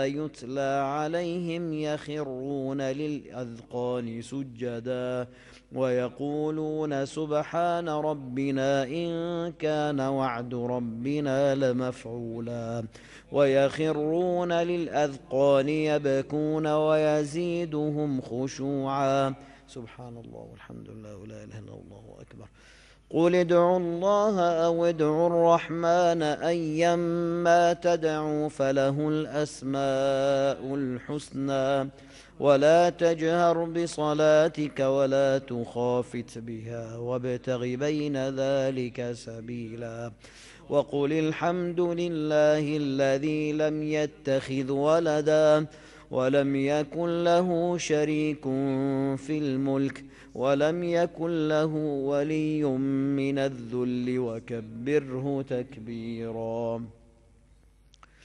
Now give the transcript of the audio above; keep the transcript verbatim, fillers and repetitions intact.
يتلى عليهم يخرون للأذقان سجدا ويقولون سبحان ربنا إن كان وعد ربنا لمفعولا ويخرون للأذقان يبكون ويزيدهم خشوعا. سبحان الله والحمد لله ولا إله إلا الله أكبر. قل ادعوا الله أو ادعوا الرحمن أيما تدعوا فله الأسماء الحسنى ولا تجهر بصلاتك ولا تخافت بها وابتغ بين ذلك سبيلا وقل الحمد لله الذي لم يتخذ ولدا ولم يكن له شريك في الملك ولم يكن له ولي من الذل وكبره تكبيرا.